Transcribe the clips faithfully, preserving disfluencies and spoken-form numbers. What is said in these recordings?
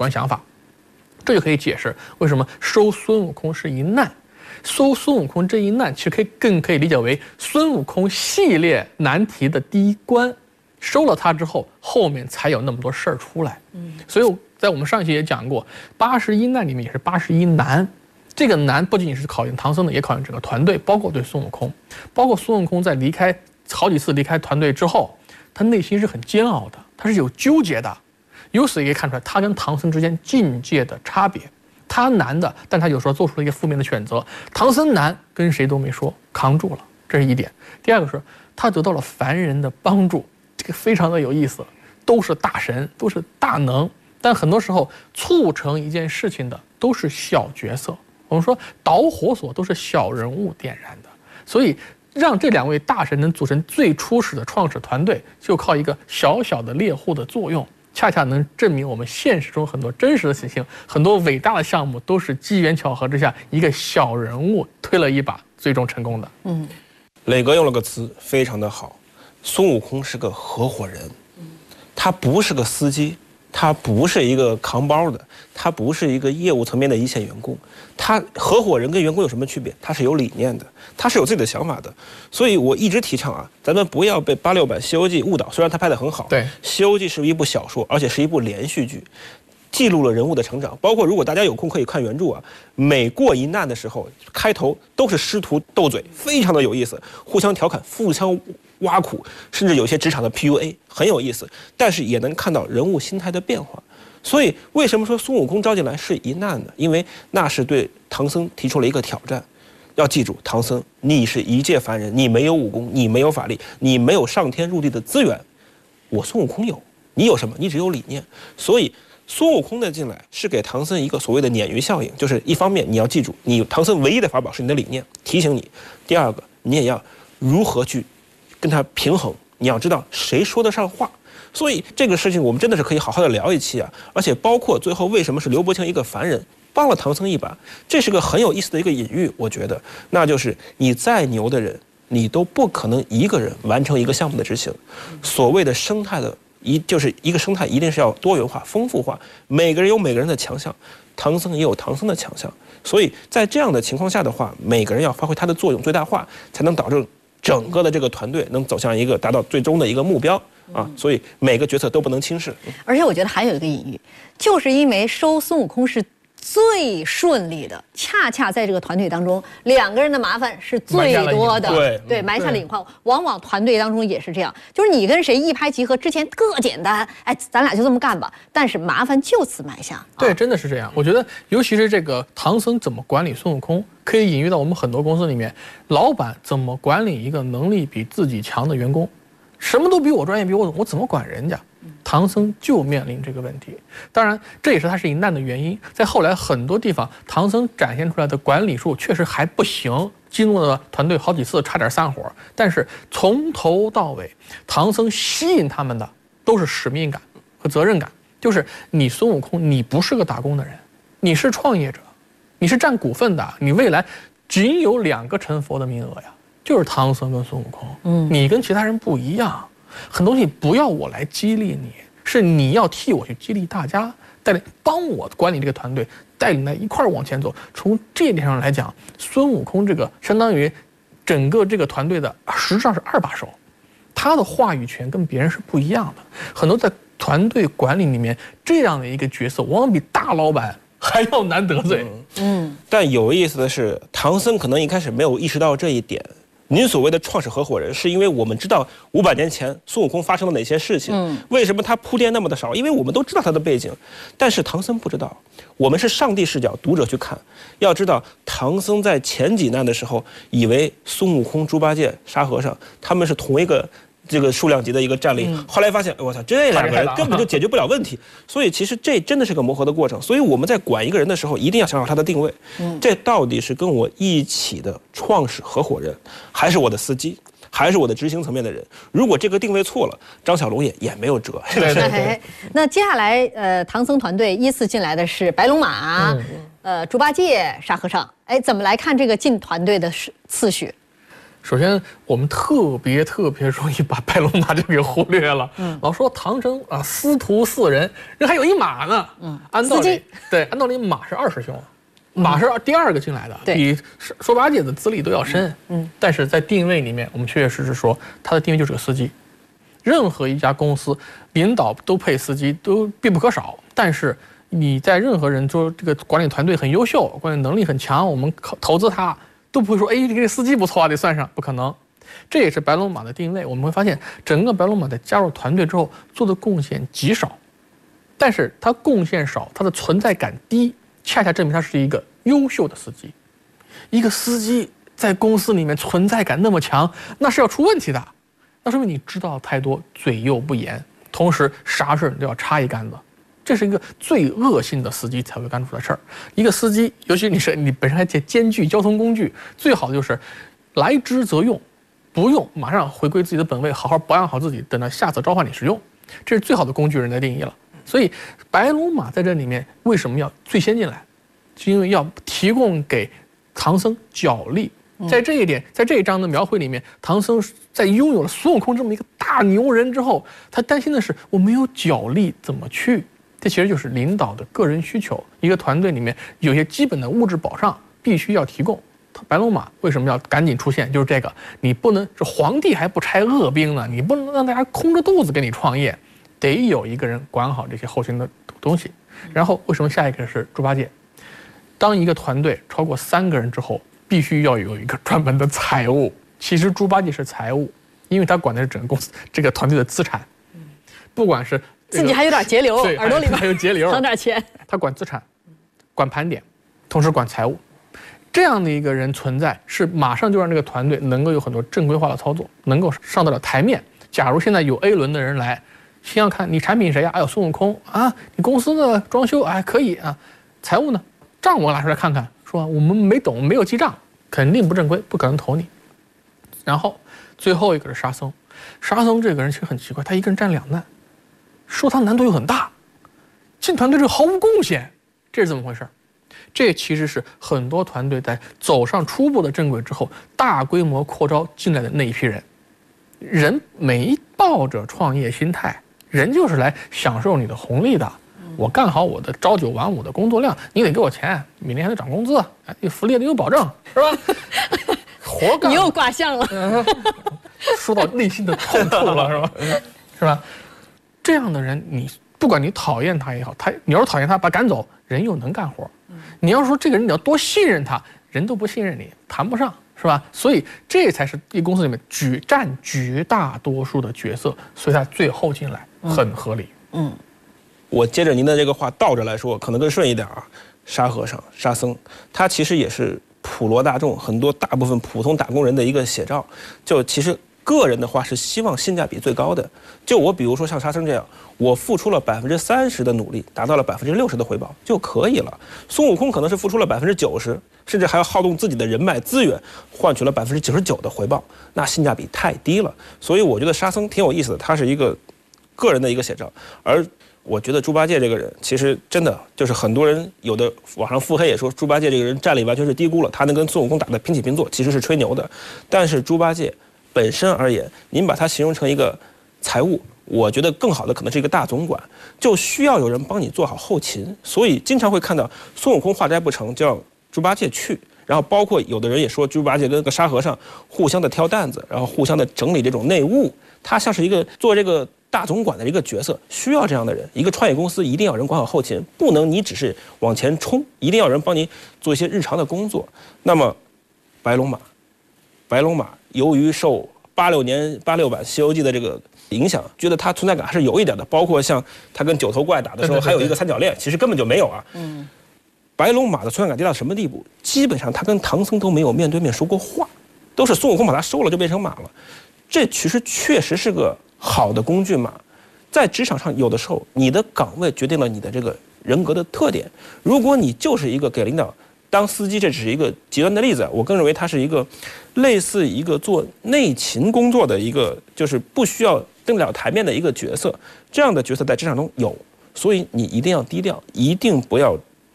观想法，这就可以解释为什么收孙悟空是一难。收孙悟空这一难，其实可以更可以理解为孙悟空系列难题的第一关。收了他之后，后面才有那么多事儿出来。嗯，所以在我们上一期也讲过，八十一难里面也是八十一难。这个难不仅仅是考验唐僧的，也考验整个团队，包括对孙悟空，包括孙悟空在离开好几次离开团队之后，他内心是很煎熬的，他是有纠结的。由此也可以看出来，他跟唐僧之间境界的差别。他难的，但他有时候做出了一个负面的选择。唐僧难，跟谁都没说，扛住了，这是一点。第二个是，他得到了凡人的帮助，这个非常的有意思。都是大神，都是大能，但很多时候促成一件事情的都是小角色。我们说导火索都是小人物点燃的，所以让这两位大神能组成最初始的创始团队，就靠一个小小的猎户的作用。恰恰能证明我们现实中很多真实的事情，很多伟大的项目都是机缘巧合之下，一个小人物推了一把，最终成功的。 嗯， 磊哥用了个词非常的好，孙悟空是个合伙人，他不是个司机，他不是一个扛包的，他不是一个业务层面的一线员工。他合伙人跟员工有什么区别？他是有理念的，他是有自己的想法的。所以我一直提倡啊，咱们不要被八六版《西游记》误导。虽然他拍得很好， 对，《 西游记》是一部小说，而且是一部连续剧，记录了人物的成长。包括如果大家有空可以看原著啊，每过一难的时候，开头都是师徒斗嘴，非常的有意思，互相调侃，互相挖苦，甚至有些职场的 P U A， 很有意思。但是也能看到人物心态的变化。所以为什么说孙悟空招进来是一难呢？因为那是对唐僧提出了一个挑战。要记住，唐僧，你是一介凡人，你没有武功，你没有法力，你没有上天入地的资源，我孙悟空有。你有什么？你只有理念。所以孙悟空的进来是给唐僧一个所谓的鲶鱼效应，就是一方面你要记住，你唐僧唯一的法宝是你的理念，提醒你；第二个，你也要如何去跟他平衡，你要知道谁说得上话。所以这个事情我们真的是可以好好的聊一期啊，而且包括最后为什么是刘伯清一个凡人帮了唐僧一把，这是个很有意思的一个隐喻，我觉得，那就是你再牛的人，你都不可能一个人完成一个项目的执行。所谓的生态的一就是一个生态一定是要多元化、丰富化，每个人有每个人的强项，唐僧也有唐僧的强项，所以在这样的情况下的话，每个人要发挥他的作用最大化，才能导致整个的这个团队能走向一个达到最终的一个目标。啊，所以每个决策都不能轻视。 而且我觉得还有一个隐喻，就是因为收孙悟空是最顺利的，恰恰在这个团队当中，两个人的麻烦是最多的， 对对，埋下了隐患。往往团队当中也是这样，就是你跟谁一拍即合，之前特简单，哎，咱俩就这么干吧，但是麻烦就此埋下。 对，真的是这样。我觉得，尤其是这个唐僧怎么管理孙悟空，可以隐喻到我们很多公司里面，老板怎么管理一个能力比自己强的员工。什么都比我专业，比我懂，我怎么管人家？唐僧就面临这个问题。当然，这也是他是一难的原因。在后来很多地方，唐僧展现出来的管理术确实还不行，激怒了团队好几次，差点散伙。但是从头到尾，唐僧吸引他们的都是使命感和责任感，就是你孙悟空，你不是个打工的人，你是创业者，你是占股份的，你未来仅有两个成佛的名额呀。就是唐僧跟孙悟空，嗯，你跟其他人不一样，很多东西不要我来激励你，是你要替我去激励大家，带领帮我管理这个团队，带领来一块儿往前走。从这一点上来讲，孙悟空这个相当于整个这个团队的实际上是二把手，他的话语权跟别人是不一样的。很多在团队管理里面，这样的一个角色，往往比大老板还要难得罪。 嗯，嗯但有意思的是，唐僧可能一开始没有意识到这一点。您所谓的创始合伙人，是因为我们知道五百年前孙悟空发生了哪些事情，嗯，为什么他铺垫那么的少？因为我们都知道他的背景，但是唐僧不知道。我们是上帝视角，读者去看，要知道唐僧在前几难的时候，以为孙悟空、猪八戒、沙和尚他们是同一个这个数量级的一个战力，嗯、后来发现，我操，这两个人根本就解决不了问题。所以其实这真的是个磨合的过程。所以我们在管一个人的时候，一定要想好他的定位。嗯，这到底是跟我一起的创始合伙人，还是我的司机，还是我的执行层面的人？如果这个定位错了，张小龙也也没有辙。 对对对。 那接下来，呃，唐僧团队依次进来的是白龙马，嗯、呃，猪八戒、沙和尚。哎，怎么来看这个进团队的次序？ 首先，我们特别特别容易把白龙马就给忽略了。嗯，老说唐僧啊，师徒四人，人还有一马呢。嗯，按道理，对，按道理马是二师兄，马是第二个进来的， 对， 比猪八戒的资历都要深。嗯，但是在定位里面，我们确确实实说，他的定位就是个司机。任何一家公司领导都配司机都必不可少，但是你在任何人说这个管理团队很优秀，管理能力很强，我们投资他。都不会说，哎，这个司机不错啊，得算上，不可能。这也是白龙马的定位。我们会发现，整个白龙马在加入团队之后做的贡献极少，但是他贡献少，他的存在感低，恰恰证明他是一个优秀的司机。一个司机在公司里面存在感那么强，那是要出问题的。那说明你知道太多，嘴又不严，同时啥事都要插一竿子。这是一个最恶性的司机才会干出的事儿。一个司机，尤其你是你本身还兼兼具交通工具，最好的就是来之则用，不用马上回归自己的本位，好好保养好自己，等到下次召唤你使用，这是最好的工具人的定义了。所以白龙马在这里面为什么要最先进来，就因为要提供给唐僧脚力。在这一点，在这一章的描绘里面，唐僧在拥有了孙悟空这么一个大牛人之后，他担心的是我没有脚力怎么去。这其实就是领导的个人需求，一个团队里面有些基本的物质保障必须要提供。白龙马为什么要赶紧出现？就是这个，你不能是皇帝还不拆恶兵呢，你不能让大家空着肚子给你创业，得有一个人管好这些后勤的东西。然后为什么下一个是猪八戒？当一个团队超过三个人之后，必须要有一个专门的财务。其实猪八戒是财务，因为他管的是整个公司这个团队的资产，不管是。 自己还有点节流，耳朵里面还有节流， 藏点钱。 他管资产，管盘点，同时管财务，这样的一个人存在，是马上就让这个团队能够有很多正规化的操作，能够上得了台面。假如现在有 A 轮的人来，先要看你产品谁呀？哎呦，孙悟空啊，你公司的装修哎可以啊，财务呢，账我拿出来看看，说我们没懂，没有记账，肯定不正规，不可能投你。然后最后一个是沙僧，沙僧这个人其实很奇怪，他一个人占两难。说他难度又很大，进团队之后毫无贡献，这是怎么回事？这其实是很多团队在走上初步的正轨之后，大规模扩招进来的那一批人。人没抱着创业心态，人就是来享受你的红利的。我干好我的朝九晚五的工作量，你得给我钱，明年还得涨工资，哎，福利得有保证，是吧？活干。 你又卦象了， 说到内心的痛处了，是吧？是吧？这样的人，你不管你讨厌他也好，他你要是讨厌他，把赶走，人又能干活。你要说这个人你要多信任他，人都不信任你，谈不上，是吧？所以这才是一公司里面绝占绝大多数的角色，所以他最后进来很合理。 嗯， 我接着您的这个话倒着来说，可能更顺一点啊。沙和尚、沙僧，他其实也是普罗大众很多大部分普通打工人的一个写照。就其实。个人的话是希望性价比最高的，就我比如说像沙僧这样，我付出了百分之三十的努力，达到了百分之六十的回报就可以了。孙悟空可能是付出了百分之九十，甚至还要耗动自己的人脉资源，换取了百分之九十九的回报，那性价比太低了。所以我觉得沙僧挺有意思的，他是一个个人的一个写照。而我觉得猪八戒这个人，其实真的就是很多人有的网上腹黑也说猪八戒这个人战力完全是低估了，他能跟孙悟空打得平起平坐，其实是吹牛的。但是猪八戒本身而言，您把它形容成一个财务，我觉得更好的可能是一个大总管，就需要有人帮你做好后勤。所以经常会看到孙悟空化斋不成，叫猪八戒去，然后包括有的人也说猪八戒跟个沙和尚互相的挑担子，然后互相的整理这种内务，他像是一个做这个大总管的一个角色，需要这样的人。一个创业公司一定要有人管好后勤，不能你只是往前冲，一定要有人帮你做一些日常的工作。那么白龙马白龙马由于受八六年八六版《西游记》的这个影响，觉得它存在感还是有一点的。包括像他跟九头怪打的时候，还有一个三角恋，其实根本就没有啊。嗯，白龙马的存在感低到什么地步？基本上他跟唐僧都没有面对面说过话，都是孙悟空把他收了就变成马了。这其实确实是个好的工具马。在职场上，有的时候你的岗位决定了你的这个人格的特点。如果你就是一个给领导当司机，这只是一个极端的例子，我更认为它是一个类似一个做内勤工作的一个，就是不需要登了台面的一个角色。这样的角色在职场中有，所以你一定要低调，一定不要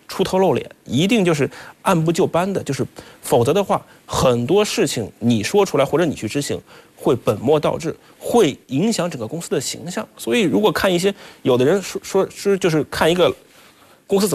出头露脸，一定就是按部就班的，就是否则的话，很多事情你说出来或者你去执行，会本末倒置，会影响整个公司的形象。所以，如果看一些有的人说说是就是看一个公司怎么。